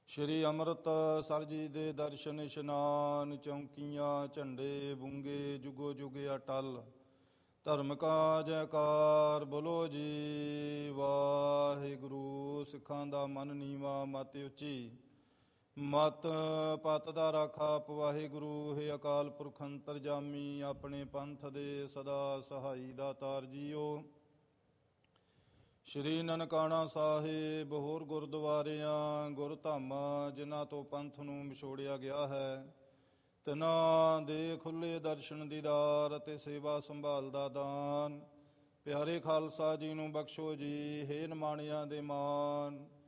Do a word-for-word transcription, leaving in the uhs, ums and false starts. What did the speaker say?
ਸ਼੍ਰੀ ਅੰਮ੍ਰਿਤਸਰ ਜੀ ਦੇ ਦਰਸ਼ਨ ਇਸ਼ਨਾਨ, ਚੌਂਕੀਆਂ ਝੰਡੇ ਬੁੰਗੇ ਜੁਗੋ ਜੁਗ ਅਟਲ। ਧਰਮ ਕਾ ਜੈਕਾਰ ਬੋਲੋ ਜੀ ਵਾਹਿਗੁਰੂ। ਸਿੱਖਾਂ ਦਾ ਮਨ ਨੀਵਾ ਮਤ ਉੱਚੀ, ਮਤ ਪਤ ਦਾ ਰਾਖਾ ਆਪ ਵਾਹਿਗੁਰੂ। ਹੈ ਅਕਾਲ ਪੁਰਖ ਅੰਤਰਜਾਮੀ, ਆਪਣੇ ਪੰਥ ਦੇ ਸਦਾ ਸਹਾਈ ਦਾਤਾਰ ਜੀਓ। ਸ਼੍ਰੀ ਨਨਕਾਣਾ ਸਾਹਿਬ ਹੋਰ ਗੁਰਦੁਆਰਿਆਂ ਗੁਰਧਾਮਾਂ ਜਿਨ੍ਹਾਂ ਤੋਂ ਪੰਥ ਨੂੰ ਵਿਛੋੜਿਆ ਗਿਆ ਹੈ, ਤਿਨਾਂ ਦੇ ਖੁੱਲ੍ਹੇ ਦਰਸ਼ਨ ਦੀਦਾਰ ਅਤੇ ਸੇਵਾ ਸੰਭਾਲ ਦਾ ਦਾਨ ਪਿਆਰੇ ਖਾਲਸਾ ਜੀ ਨੂੰ ਬਖਸ਼ੋ ਜੀ। ਹੇ ਨਿਮਾਣਿਆਂ ਦੇ ਮਾਨ,